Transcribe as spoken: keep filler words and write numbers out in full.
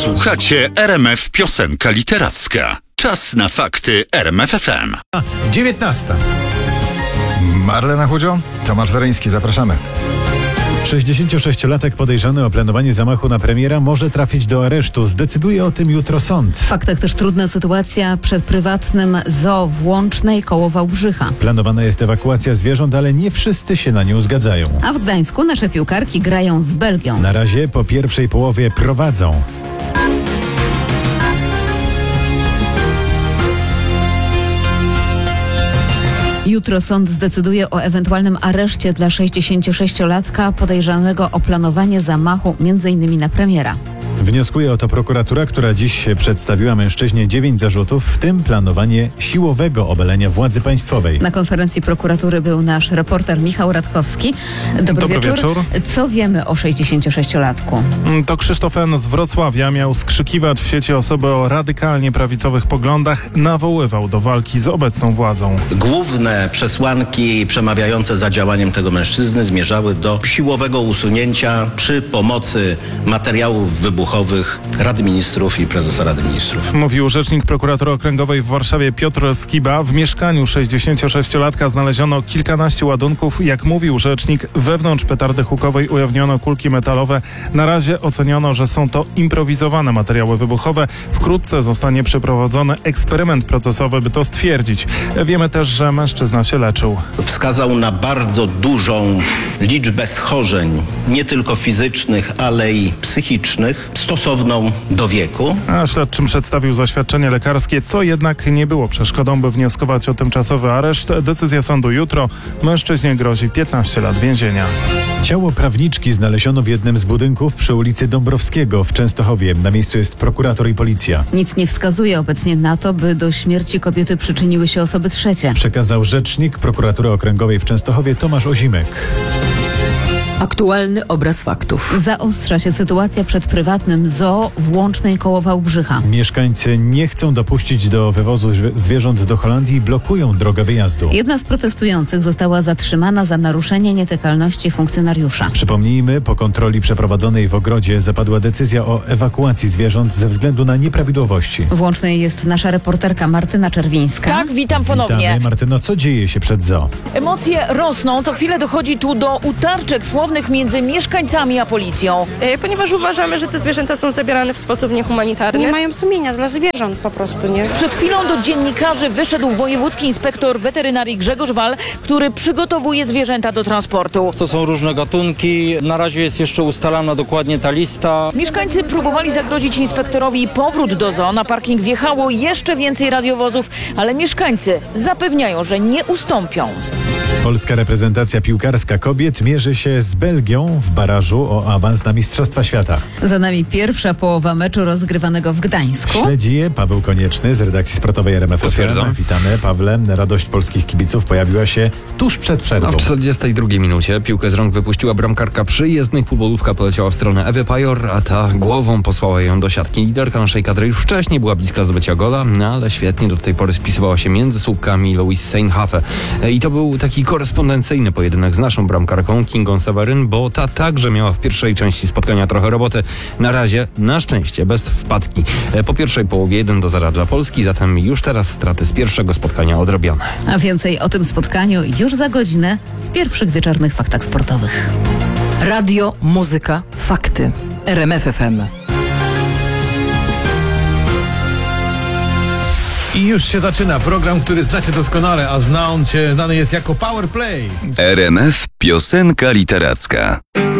Słuchacie R M F Piosenka Literacka. Czas na fakty R M F F M. dziewiętnasta. Marlena Chudzio, Tomasz Wereński, zapraszamy. sześćdziesięciosześciolatek podejrzany o planowanie zamachu na premiera może trafić do aresztu. Zdecyduje o tym jutro sąd. W faktach też trudna sytuacja przed prywatnym zoo w Łącznej koło Wałbrzycha. Planowana jest ewakuacja zwierząt, ale nie wszyscy się na nią zgadzają. A w Gdańsku nasze piłkarki grają z Belgią. Na razie po pierwszej połowie prowadzą. Jutro sąd zdecyduje o ewentualnym areszcie dla sześćdziesięciosześciolatka podejrzanego o planowanie zamachu między innymi na premiera. Wnioskuje o to prokuratura, która dziś przedstawiła mężczyźnie dziewięć zarzutów, w tym planowanie siłowego obalenia władzy państwowej. Na konferencji prokuratury był nasz reporter Michał Radkowski. Dobry, Dobry wieczór. wieczór. Co wiemy o sześćdziesięciosześciolatku? To Krzysztof N. z Wrocławia miał skrzykiwać w sieci osoby o radykalnie prawicowych poglądach, nawoływał do walki z obecną władzą. Główne przesłanki przemawiające za działaniem tego mężczyzny zmierzały do siłowego usunięcia przy pomocy materiałów wybuchowych Rady Ministrów i prezesa Rady Ministrów. Mówił rzecznik prokuratury okręgowej w Warszawie Piotr Skiba. W mieszkaniu sześćdziesięciosześciolatka znaleziono kilkanaście ładunków. Jak mówił rzecznik, wewnątrz petardy hukowej ujawniono kulki metalowe. Na razie oceniono, że są to improwizowane materiały wybuchowe. Wkrótce zostanie przeprowadzony eksperyment procesowy, by to stwierdzić. Wiemy też, że mężczyzna się leczył. Wskazał na bardzo dużą liczbę schorzeń, nie tylko fizycznych, ale i psychicznych, stosowną do wieku. A śledczym przedstawił zaświadczenie lekarskie, co jednak nie było przeszkodą, by wnioskować o tymczasowy areszt. Decyzja sądu jutro. Mężczyźnie grozi piętnaście lat więzienia. Ciało prawniczki znaleziono w jednym z budynków przy ulicy Dąbrowskiego w Częstochowie. Na miejscu jest prokurator i policja. Nic nie wskazuje obecnie na to, by do śmierci kobiety przyczyniły się osoby trzecie. Przekazał rzecznik prokuratury okręgowej w Częstochowie Tomasz Ozimek. Aktualny obraz faktów. Zaostrza się sytuacja przed prywatnym zoo w Łącznej koło Wałbrzycha. Mieszkańcy nie chcą dopuścić do wywozu zwierząt do Holandii i blokują drogę wyjazdu. Jedna z protestujących została zatrzymana za naruszenie nietykalności funkcjonariusza. Przypomnijmy, po kontroli przeprowadzonej w ogrodzie zapadła decyzja o ewakuacji zwierząt ze względu na nieprawidłowości. W Łącznej jest nasza reporterka Martyna Czerwińska. Tak, witam ponownie. Witamy, Martyno. Co dzieje się przed zoo? Emocje rosną. Co chwilę dochodzi tu do utarczek słownych między mieszkańcami a policją. Ponieważ uważamy, że te zwierzęta są zabierane w sposób niehumanitarny. Nie mają sumienia dla zwierząt po prostu, nie? Przed chwilą do dziennikarzy wyszedł wojewódzki inspektor weterynarii Grzegorz Wal, który przygotowuje zwierzęta do transportu. To są różne gatunki. Na razie jest jeszcze ustalana dokładnie ta lista. Mieszkańcy próbowali zagrozić inspektorowi powrót do zoo. Na parking wjechało jeszcze więcej radiowozów, ale mieszkańcy zapewniają, że nie ustąpią. Polska reprezentacja piłkarska kobiet mierzy się z Belgią w barażu o awans na Mistrzostwa Świata. Za nami pierwsza połowa meczu rozgrywanego w Gdańsku. Śledzi je Paweł Konieczny z redakcji sportowej R M F. Potwierdzam. Witamy, Pawle. Radość polskich kibiców pojawiła się tuż przed przerwą. A w czterdziestej drugiej minucie piłkę z rąk wypuściła bramkarka przyjezdnych. Futbolówka poleciała w stronę Ewy Pajor, a ta głową posłała ją do siatki. Liderka naszej kadry już wcześniej była bliska zdobycia gola, no ale świetnie do tej pory spisywała się między słupkami Louise Seinhafe. I to był taki korespondencyjny pojedynek z naszą bramkarką Kingą Seweryn, bo ta także miała w pierwszej części spotkania trochę roboty. Na razie, na szczęście, bez wpadki. Po pierwszej połowie jeden do zera dla Polski, zatem już teraz straty z pierwszego spotkania odrobione. A więcej o tym spotkaniu już za godzinę w pierwszych wieczornych faktach sportowych. Radio, muzyka, fakty. R M F F M. I już się zaczyna program, który znacie doskonale, a zna on się, znany jest jako Power Play. R M F Piosenka Literacka.